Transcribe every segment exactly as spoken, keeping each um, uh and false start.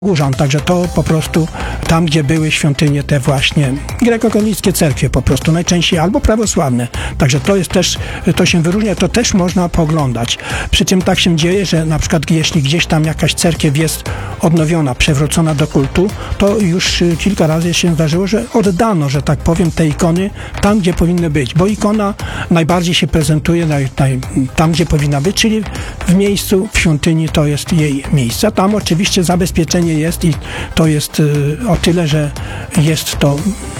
Górzan, także to po prostu tam, gdzie były świątynie te właśnie grekokatolickie cerkwie po prostu, najczęściej albo prawosławne. Także to jest też, to się wyróżnia, to też można pooglądać. Przy tym tak się dzieje, że na przykład jeśli gdzieś tam jakaś cerkiew jest odnowiona, przewrócona do kultu, to już kilka razy się zdarzyło, że oddano, że tak powiem, te ikony tam, gdzie powinny być, bo ikona najbardziej się prezentuje naj, naj, tam, gdzie powinna być, czyli w miejscu, w świątyni to jest jej miejsce. Tam oczywiście zabezpieczenie jest i to jest y, o tyle, że jest to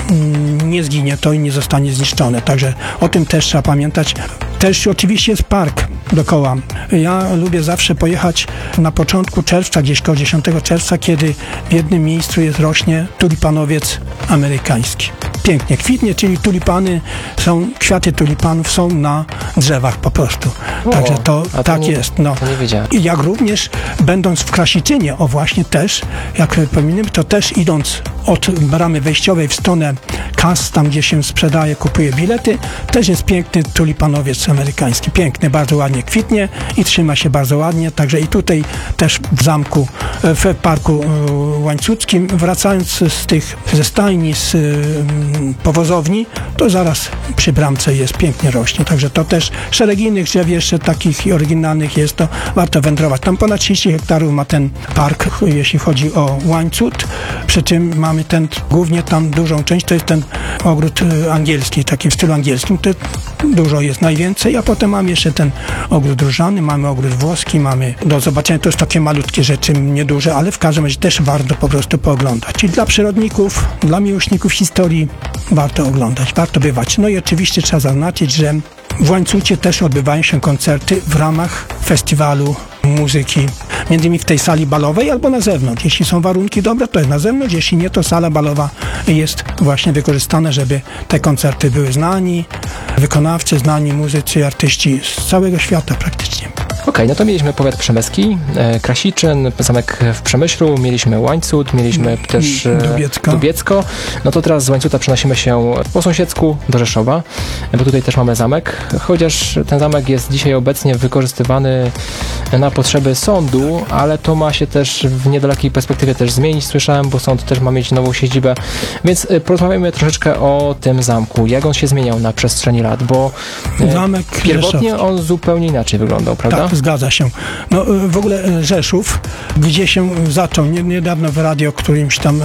y, nie zginie to i nie zostanie zniszczone. Także o tym też trzeba pamiętać. Też oczywiście jest park dookoła. Ja lubię zawsze pojechać na początku czerwca, gdzieś koło dziesiątego czerwca, kiedy w jednym miejscu jest rośnie tulipanowiec amerykański. Pięknie kwitnie, czyli tulipany są, kwiaty tulipanów są na drzewach po prostu. O, Także to tak nie, jest. No. To nie wiedziałem. I jak również będąc w Krasiczynie, o właśnie też, jak pominimy, to też idąc od bramy wejściowej w stronę kas, tam gdzie się sprzedaje, kupuje bilety, też jest piękny tulipanowiec amerykański. Piękny, bardzo ładnie kwitnie i trzyma się bardzo ładnie. Także i tutaj też w zamku, w parku łańcuckim, wracając z tych, ze stajni, z powozowni, to zaraz przy bramce jest, pięknie rośnie. Także to też szereg innych drzew jeszcze takich oryginalnych jest, to warto wędrować. Tam ponad trzydzieści hektarów ma ten park, jeśli chodzi o łańcut, przy czym mamy ten, głównie tam dużą część, to jest ten ogród angielski, taki w stylu angielskim, to dużo jest najwięcej, a potem mamy jeszcze ten ogród różany, mamy ogród włoski, mamy do zobaczenia, to jest takie malutkie rzeczy, nieduże, ale w każdym razie też warto po prostu pooglądać. Czyli dla przyrodników, dla miłośników historii warto oglądać, warto bywać. No i oczywiście trzeba zaznaczyć, że w Łańcucie też odbywają się koncerty w ramach festiwalu muzyki, między innymi w tej sali balowej albo na zewnątrz. Jeśli są warunki dobre, to jest na zewnątrz, jeśli nie, to sala balowa jest właśnie wykorzystana, żeby te koncerty były znani, wykonawcy, znani muzycy, artyści z całego świata praktycznie. Okej, okay, no to mieliśmy powiat przemyski, e, Krasiczyn, zamek w Przemyślu, mieliśmy Łańcut, mieliśmy też e, Dubiecko. Dubiecko. No to teraz z Łańcuta przenosimy się po sąsiedzku do Rzeszowa, bo tutaj też mamy zamek, chociaż ten zamek jest dzisiaj obecnie wykorzystywany na potrzeby sądu, ale to ma się też w niedalekiej perspektywie też zmienić, słyszałem, bo sąd też ma mieć nową siedzibę, więc porozmawiamy troszeczkę o tym zamku, jak on się zmieniał na przestrzeni lat, bo zamek pierwotnie Rzeszowski. On zupełnie inaczej wyglądał, prawda? Tak, zgadza się. No w ogóle Rzeszów, gdzie się zaczął, niedawno w radio którymś tam e,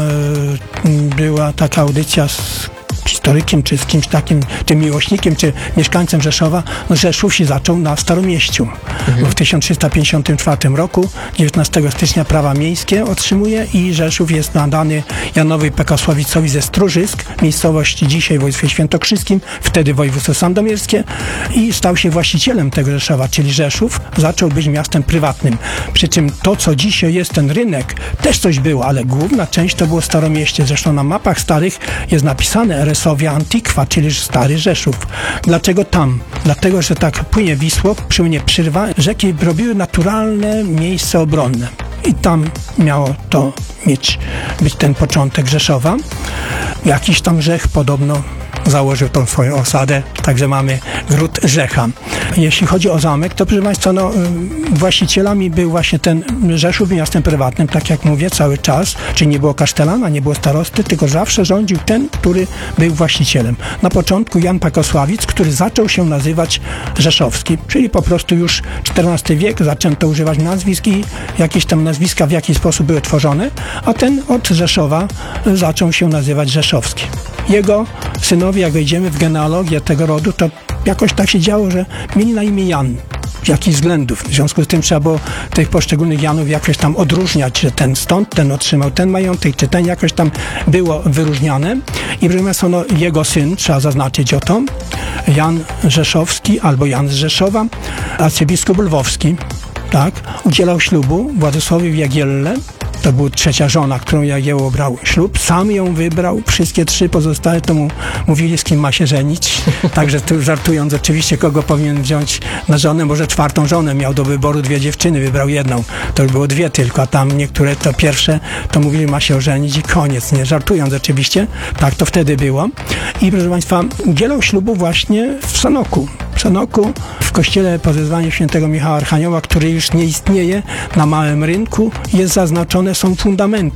była taka audycja z historykiem, czy z kimś takim, tym miłośnikiem, czy mieszkańcem Rzeszowa, no Rzeszów się zaczął na Staromieściu. Mhm. Bo w tysiąc trzysta pięćdziesiątym czwartym roku, dziewiętnastego stycznia, prawa miejskie otrzymuje i Rzeszów jest nadany Janowi Pekasławicowi ze Stróżysk, miejscowość dzisiaj w województwie świętokrzyskim, wtedy województwo sandomierskie, i stał się właścicielem tego Rzeszowa, czyli Rzeszów zaczął być miastem prywatnym. Przy czym to, co dzisiaj jest ten rynek, też coś było, ale główna część to było Staromieście. Zresztą na mapach starych jest napisane Resowia Antiqua, czyli Stary Rzeszów. Dlaczego tam? Dlatego, że tak płynie Wisło, płynie Przyrwa, rzeki robiły naturalne miejsce obronne. I tam miało to mieć, być ten początek Rzeszowa. Jakiś tam Rzech podobno założył tą swoją osadę, także mamy Gród Rzecha. Jeśli chodzi o zamek, to proszę Państwa, no, właścicielami był właśnie ten Rzeszów, miastem prywatnym, tak jak mówię, cały czas, czyli nie było kasztelana, nie było starosty, tylko zawsze rządził ten, który był właścicielem. Na początku Jan Pekosławic, który zaczął się nazywać Rzeszowski, czyli po prostu już czternasty wiek zaczęto używać nazwisk i jakieś tam nazwiska w jakiś sposób były tworzone, a ten od Rzeszowa zaczął się nazywać Rzeszowski. Jego synowie, jak wejdziemy w genealogię tego rodu, to jakoś tak się działo, że mieli na imię Jan. Z jakichś względów. W związku z tym trzeba było tych poszczególnych Janów jakoś tam odróżniać, że ten stąd, ten otrzymał ten majątek, czy ten jakoś tam było wyróżniane. I proszę Państwa, no, jego syn, trzeba zaznaczyć o to, Jan Rzeszowski albo Jan z Rzeszowa, arcybiskup lwowski, tak, udzielał ślubu Władysławowi Jagielle. To była trzecia żona, którą Jagiełło brał ślub. Sam ją wybrał. Wszystkie trzy pozostałe to mu mówili, z kim ma się żenić. Także tu żartując oczywiście, kogo powinien wziąć na żonę. Może czwartą żonę miał do wyboru, dwie dziewczyny, wybrał jedną. To już było dwie tylko, a tam niektóre to pierwsze to mówili, ma się ożenić i koniec. Nie żartując oczywiście. Tak to wtedy było. I proszę Państwa, udzielał ślubu właśnie w Sanoku. Przenoku w kościele pod wezwaniem świętego Michała Archanioła, który już nie istnieje, na Małym Rynku jest zaznaczone są fundamenty.